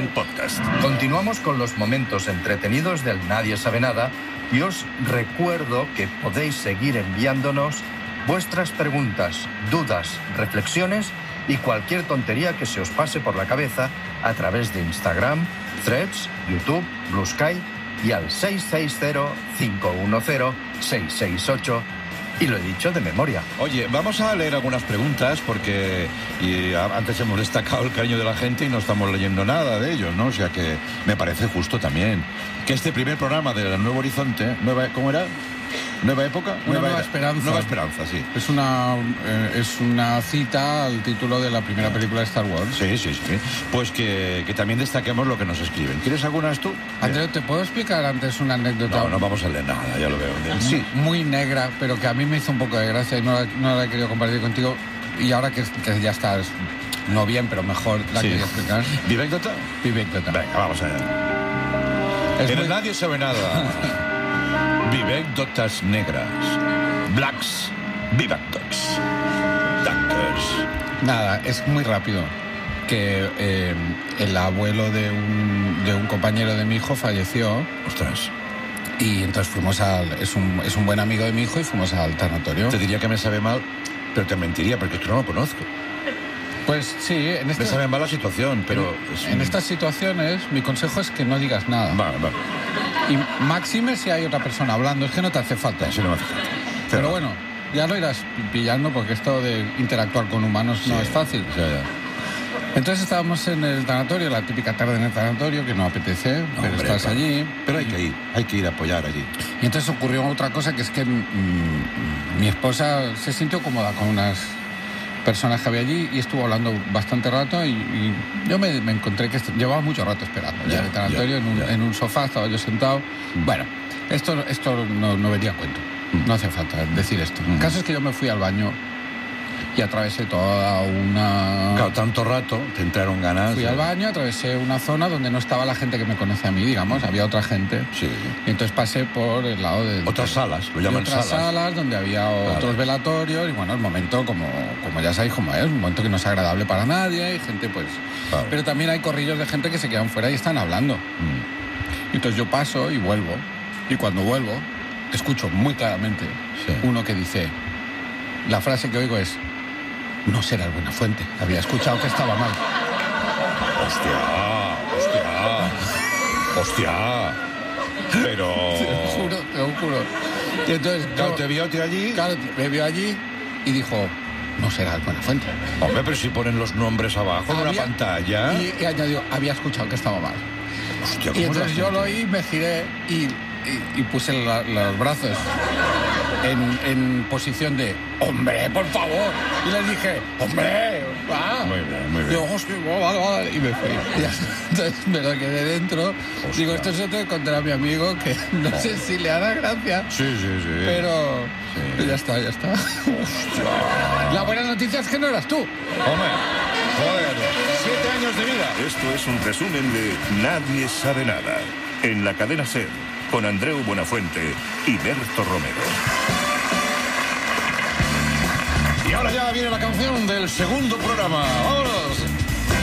el podcast. Continuamos con los momentos entretenidos del Nadie Sabe Nada y os recuerdo que podéis seguir enviándonos vuestras preguntas, dudas, reflexiones y cualquier tontería que se os pase por la cabeza a través de Instagram, Threads, YouTube, Blue Sky y al 660-510-668. Y lo he dicho de memoria. Oye, vamos a leer algunas preguntas porque antes hemos destacado el cariño de la gente y no estamos leyendo nada de ellos, ¿no? O sea que me parece justo también que este primer programa de Nuevo Horizonte, ¿cómo era? ¿Nueva época? Nueva Esperanza. Nueva Esperanza, sí. Es una cita al título de la primera película de Star Wars. Sí. Pues que también destaquemos lo que nos escriben. ¿Quieres algunas tú? Andreu, ¿te puedo explicar antes una anécdota? No vamos a leer nada, ya lo veo. Sí. Muy negra, pero que a mí me hizo un poco de gracia y no la he querido compartir contigo. Y ahora que ya estás, no bien, pero mejor, la quería explicar. ¿Vivecdota? Vivecdota. Venga, vamos allá. Nadie sabe nada. Vivecdotas negras. Blacks. Vivecdots. Dunkers. Nada, es muy rápido. Que el abuelo de un compañero de mi hijo falleció. Ostras. Y entonces fuimos es un buen amigo de mi hijo y fuimos al tanatorio. Te diría que me sabe mal, pero te mentiría porque tú no lo conozco. Pues sí, me sabe mal la situación, pero... En estas situaciones, mi consejo es que no digas nada. Vale. Y máxime si hay otra persona hablando, es que no te hace falta. Sí, no me hace falta. Pero bueno, ya lo irás pillando porque esto de interactuar con humanos no es fácil. Ya. Entonces estábamos en el tanatorio, la típica tarde en el tanatorio, que no apetece, pero estás allí. Pero hay que ir a apoyar allí. Y entonces ocurrió otra cosa, que es que mi esposa se sintió cómoda con unas personas que había allí y estuvo hablando bastante rato y yo me encontré que llevaba mucho rato esperando en el tanatorio, en un sofá, estaba yo sentado. Bueno, esto no venía a cuento, no hace falta decir esto. El caso es que yo me fui al baño y atravesé toda una... Claro, tanto rato, te entraron ganas. Fui al baño, atravesé una zona donde no estaba la gente que me conoce a mí, digamos, había otra gente. Sí. Y entonces pasé por el lado de... Otras salas, lo llaman otras salas donde había otros velatorios y bueno, el momento, como ya sabéis cómo es, un momento que no es agradable para nadie y gente pues... Claro. Pero también hay corrillos de gente que se quedan fuera y están hablando. Y entonces yo paso y vuelvo. Y cuando vuelvo, escucho muy claramente uno que dice... La frase que oigo es... No será el Buenafuente. Había escuchado que estaba mal. ¡Hostia! Pero... Te lo juro. Y entonces... Claro, te vio allí... Claro, me vio allí y dijo... No será el Buenafuente. Hombre, pero si ponen los nombres abajo de una pantalla... Y añadió, había escuchado que estaba mal. Hostia, y entonces yo lo oí, me giré y puse los brazos en posición de ¡hombre, por favor! Y les dije ¡hombre! ¡Va! Muy bien. Y yo, hostia, vale. Y me fui. Y entonces me lo quedé dentro. Hostia. Digo, esto se te contará a mi amigo que no sé si le hará gracia. Sí. Pero ya está. Hostia. La buena noticia es que no eras tú. Hombre, joder, 7 años de vida. Esto es un resumen de Nadie Sabe Nada, en la cadena SER, con Andreu Buenafuente y Berto Romero. Y ahora ya viene la canción del segundo programa. ¡Vámonos!